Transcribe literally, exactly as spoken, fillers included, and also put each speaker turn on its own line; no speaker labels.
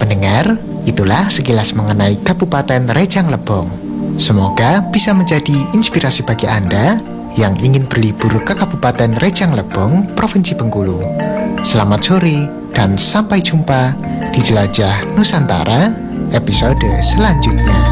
Pendengar, itulah sekilas mengenai Kabupaten Rejang Lebong. Semoga bisa menjadi inspirasi bagi Anda yang ingin berlibur ke Kabupaten Rejang Lebong, Provinsi Bengkulu. Selamat sore dan sampai jumpa di Jelajah Nusantara episode selanjutnya.